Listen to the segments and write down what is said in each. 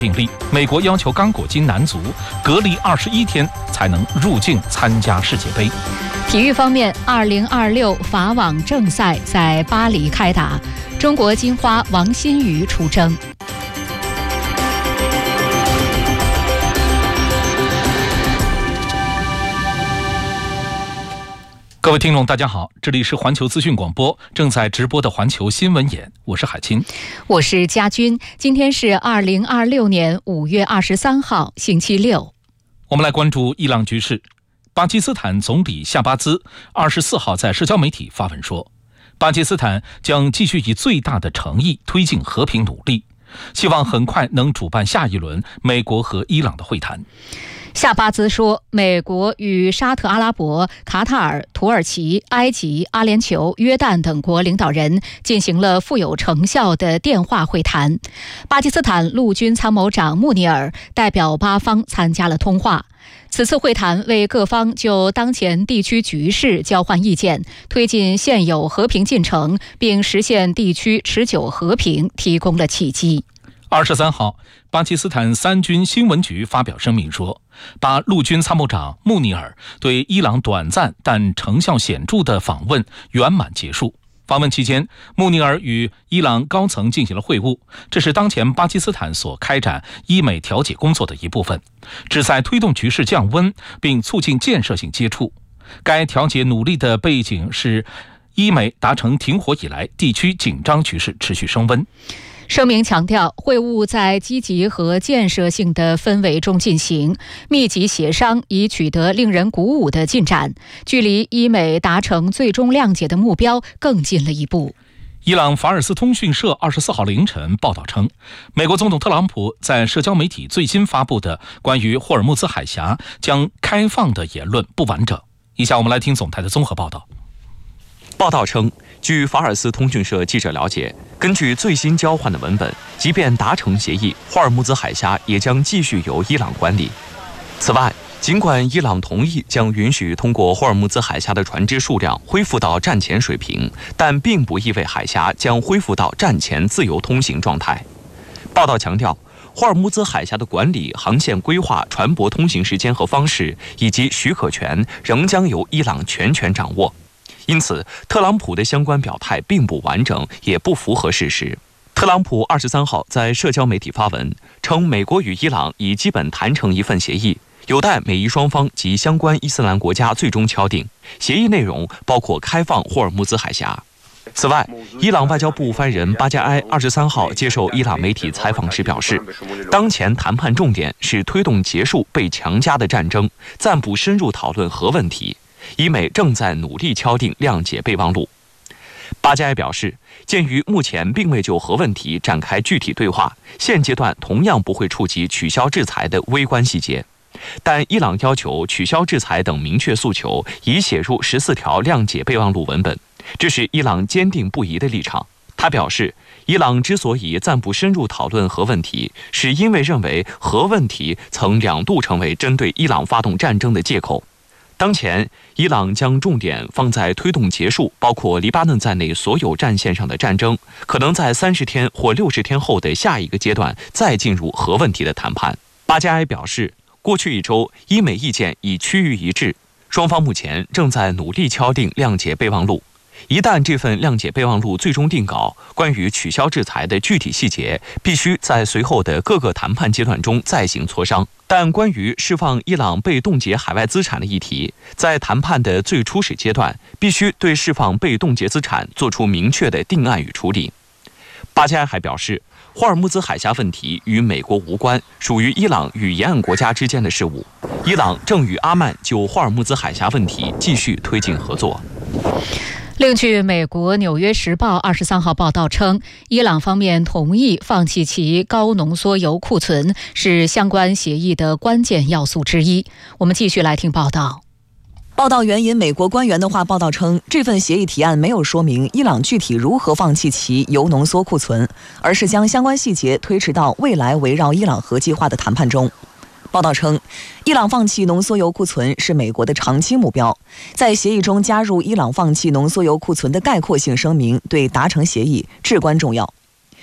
病例，美国要求刚果金男足隔离21天才能入境参加世界杯。 体育方面，2026法网正赛在巴黎开打，中国金花王欣瑜出征。 各位听众大家好，这里是环球资讯广播正在直播的环球新闻眼，我是海清， 我是佳君。今天是2026年5月23号星期六。 我们来关注伊朗局势。巴基斯坦总理夏巴兹24号在社交媒体发文说，巴基斯坦将继续以最大的诚意推进和平努力，希望很快能主办下一轮美国和伊朗的会谈。 夏巴兹说，美国与沙特阿拉伯、卡塔尔、土耳其、埃及、阿联酋、约旦等国领导人进行了富有成效的电话会谈。巴基斯坦陆军参谋长穆尼尔代表巴方参加了通话。此次会谈为各方就当前地区局势交换意见，推进现有和平进程，并实现地区持久和平提供了契机。 23号，巴基斯坦三军新闻局发表声明说，巴陆军参谋长穆尼尔对伊朗短暂但成效显著的访问圆满结束。访问期间，穆尼尔与伊朗高层进行了会晤，这是当前巴基斯坦所开展伊美调解工作的一部分，旨在推动局势降温并促进建设性接触。该调解努力的背景是伊美达成停火以来，地区紧张局势持续升温。 声明强调，会晤在积极和建设性的氛围中进行，密集协商已取得令人鼓舞的进展，距离伊美达成最终谅解的目标更近了一步。 伊朗法尔斯通讯社24号凌晨报道称，美国总统特朗普在社交媒体最新发布的关于霍尔木兹海峡将开放的言论不完整。以下我们来听总台的综合报道。 报道称，据法尔斯通讯社记者了解，根据最新交换的文本，即便达成协议，霍尔木兹海峡也将继续由伊朗管理。此外，尽管伊朗同意将允许通过霍尔木兹海峡的船只数量恢复到战前水平，但并不意味海峡将恢复到战前自由通行状态。报道强调，霍尔木兹海峡的管理、航线规划、船舶通行时间和方式以及许可权仍将由伊朗全权掌握。因此，特朗普的相关表态并不完整，也不符合事实。特朗普23号在社交媒体发文称，美国与伊朗已基本谈成一份协议，有待美伊双方及相关伊斯兰国家最终敲定。协议内容包括开放霍尔木兹海峡。此外，伊朗外交部发言人巴加埃23号接受伊朗媒体采访时表示，当前谈判重点是推动结束被强加的战争，暂不深入讨论核问题。伊美正在努力敲定谅解备忘录。巴加埃表示，鉴于目前并未就核问题展开具体对话，现阶段同样不会触及取消制裁的微观细节。但伊朗要求取消制裁等明确诉求已写入14条谅解备忘录文本，这是伊朗坚定不移的立场。他表示，伊朗之所以暂不深入讨论核问题，是因为认为核问题曾2度成为针对伊朗发动战争的借口。当前，伊朗将重点放在推动结束包括黎巴嫩在内所有战线上的战争，可能在30天或60天后的下一个阶段再进入核问题的谈判。巴加埃表示，过去1周，伊美意见已趋于一致，双方目前正在努力敲定谅解备忘录。一旦这份谅解备忘录最终定稿，关于取消制裁的具体细节必须在随后的各个谈判阶段中再行磋商。但关于释放伊朗被冻结海外资产的议题，在谈判的最初始阶段必须对释放被冻结资产做出明确的定案与处理。巴加埃还表示，霍尔木兹海峡问题与美国无关，属于伊朗与沿岸国家之间的事务。伊朗正与阿曼就霍尔木兹海峡问题继续推进合作。 另据美国《纽约时报》23号报道称，伊朗方面同意放弃其高浓缩铀库存，是相关协议的关键要素之一。我们继续来听报道。 报道援引美国官员的话报道称，这份协议提案没有说明伊朗具体如何放弃其铀浓缩库存，而是将相关细节推迟到未来围绕伊朗核计划的谈判中。报道称，伊朗放弃浓缩铀库存是美国的长期目标，在协议中加入伊朗放弃浓缩铀库存的概括性声明，对达成协议至关重要。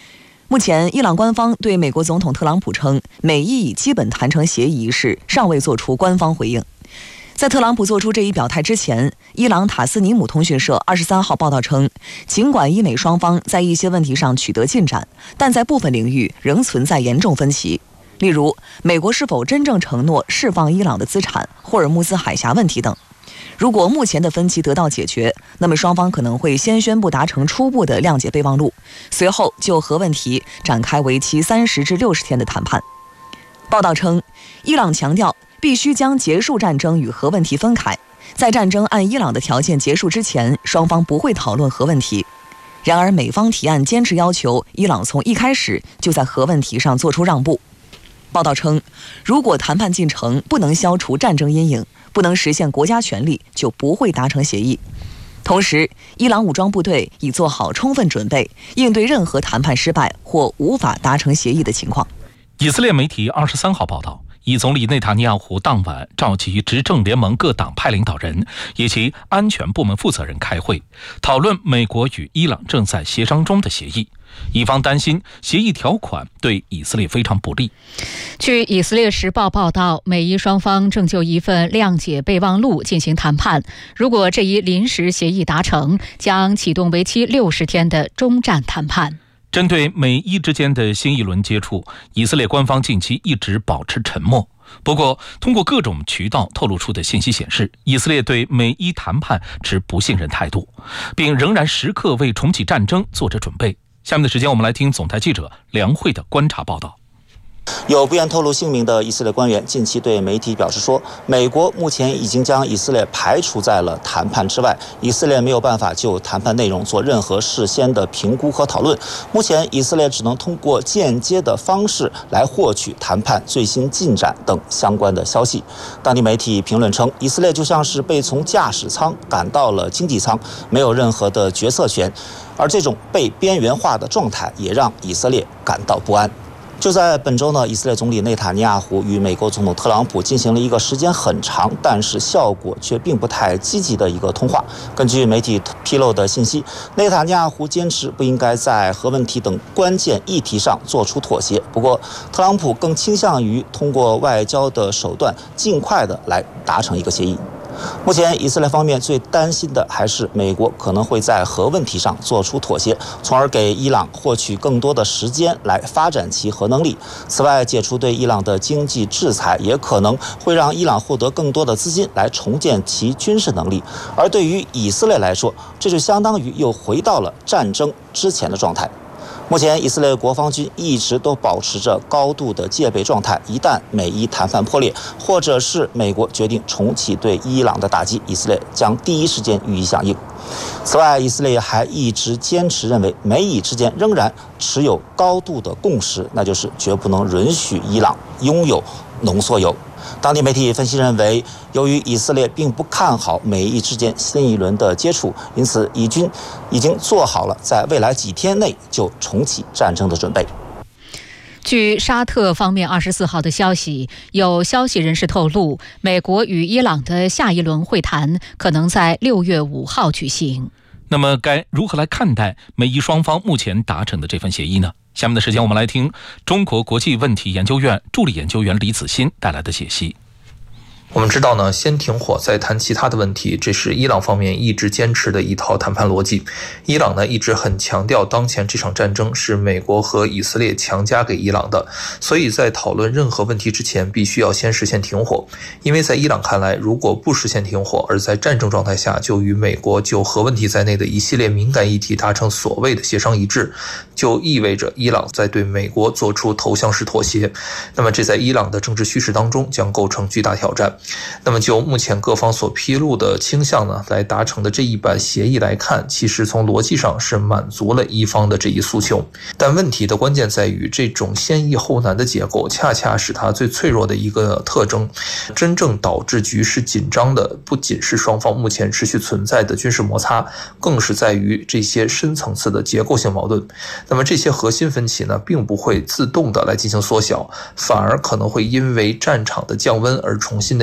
目前，伊朗官方对美国总统特朗普称美伊已基本谈成协议一事尚未做出官方回应。在特朗普做出这一表态之前，伊朗塔斯尼姆通讯社23号报道称，尽管伊美双方在一些问题上取得进展，但在部分领域仍存在严重分歧，例如美国是否真正承诺释放伊朗的资产、霍尔木兹海峡问题等。如果目前的分歧得到解决，那么双方可能会先宣布达成初步的谅解备忘录，随后就核问题展开为期30至60天的谈判。报道称，伊朗强调必须将结束战争与核问题分开，在战争按伊朗的条件结束之前，双方不会讨论核问题。然而，美方提案坚持要求伊朗从一开始就在核问题上做出让步。报道称，如果谈判进程不能消除战争阴影，不能实现国家权利，就不会达成协议。同时，伊朗武装部队已做好充分准备，应对任何谈判失败或无法达成协议的情况。 以色列媒体23号报道，以总理内塔尼亚胡当晚召集执政联盟各党派领导人以及安全部门负责人开会，讨论美国与伊朗正在协商中的协议。以方担心协议条款对以色列非常不利。 据以色列时报报道，美伊双方正就一份谅解备忘录进行谈判，如果这一临时协议达成，将启动为期60天的终战谈判。 针对美伊之间的新一轮接触，以色列官方近期一直保持沉默。不过，通过各种渠道透露出的信息显示，以色列对美伊谈判持不信任态度，并仍然时刻为重启战争做着准备。下面的时间，我们来听总台记者梁慧的观察报道。 有不愿透露姓名的以色列官员近期对媒体表示说，美国目前已经将以色列排除在了谈判之外，以色列没有办法就谈判内容做任何事先的评估和讨论。目前以色列只能通过间接的方式来获取谈判最新进展等相关的消息。当地媒体评论称，以色列就像是被从驾驶舱赶到了经济舱，没有任何的决策权，而这种被边缘化的状态也让以色列感到不安。就在本周呢，以色列总理内塔尼亚胡与美国总统特朗普进行了一个时间很长，但是效果却并不太积极的一个通话。根据媒体披露的信息，内塔尼亚胡坚持不应该在核问题等关键议题上做出妥协，不过特朗普更倾向于通过外交的手段尽快的来达成一个协议。目前以色列方面最担心的还是美国可能会在核问题上做出妥协，从而给伊朗获取更多的时间来发展其核能力。此外，解除对伊朗的经济制裁也可能会让伊朗获得更多的资金来重建其军事能力，而对于以色列来说，这就相当于又回到了战争之前的状态。目前，以色列国防军一直都保持着高度的戒备状态，一旦美伊谈判破裂，或者是美国决定重启对伊朗的打击，以色列将第一时间予以响应。此外，以色列还一直坚持认为，美以之间仍然持有高度的共识，那就是绝不能允许伊朗拥有浓缩铀。当地媒体分析认为，由于以色列并不看好美伊之间新一轮的接触，因此以军已经做好了在未来几天内就重启战争的准备。 据沙特方面24号的消息，有消息人士透露，美国与伊朗的下一轮会谈可能在6月5号举行。 那么该如何来看待美伊双方目前达成的这份协议呢？下面的时间我们来听中国国际问题研究院助理研究员李子欣带来的解析。 我们知道呢，先停火再谈其他的问题，这是伊朗方面一直坚持的一套谈判逻辑。伊朗呢一直很强调，当前这场战争是美国和以色列强加给伊朗的，所以在讨论任何问题之前，必须要先实现停火。因为在伊朗看来，如果不实现停火，而在战争状态下就与美国就核问题在内的一系列敏感议题达成所谓的协商一致，就意味着伊朗在对美国做出投降式妥协。那么这在伊朗的政治叙事当中将构成巨大挑战。那么就目前各方所披露的倾向呢，来达成的这一版协议来看，其实从逻辑上是满足了伊方的这一诉求。但问题的关键在于，这种先易后难的结构恰恰是它最脆弱的一个特征。真正导致局势紧张的不仅是双方目前持续存在的军事摩擦，更是在于这些深层次的结构性矛盾。那么这些核心分歧呢，并不会自动的来进行缩小，反而可能会因为战场的降温而重新的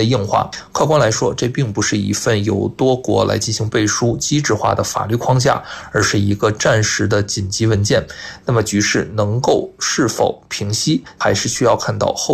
硬化。客观来说，这并不是一份由多国来进行背书机制化的法律框架，而是一个暂时的紧急文件。那么局势能够是否平息，还是需要看到后